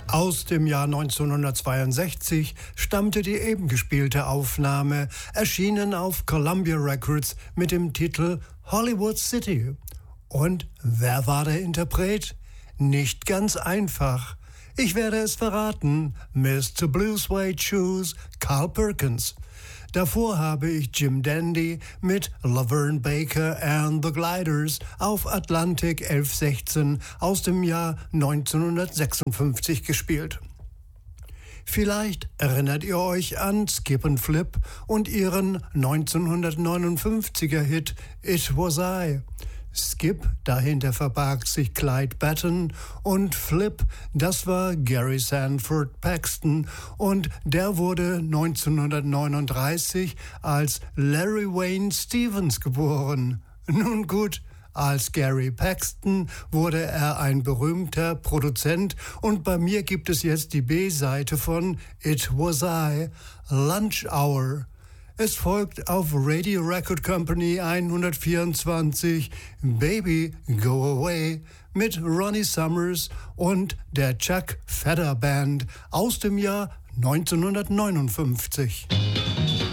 Aus dem Jahr 1962 stammte die eben gespielte Aufnahme, erschienen auf Columbia Records mit dem Titel Hollywood City. Und wer war der Interpret? Nicht ganz einfach. Ich werde es verraten, Mr. Blue Suede Shoes, Carl Perkins. Davor habe ich Jim Dandy mit Laverne Baker and the Gliders auf Atlantic 1116 aus dem Jahr 1956 gespielt. Vielleicht erinnert ihr euch an Skip and Flip und ihren 1959er Hit It Was I. Skip, dahinter verbarg sich Clyde Batten, und Flip, das war Gary Sanford Paxton, und der wurde 1939 als Larry Wayne Stevens geboren. Nun gut, als Gary Paxton wurde er ein berühmter Produzent, und bei mir gibt es jetzt die B-Seite von It Was I, Lunch Hour. Es folgt auf Radio Record Company 124 Baby Go Away mit Ronnie Summers und der Chuck Fedder Band aus dem Jahr 1959.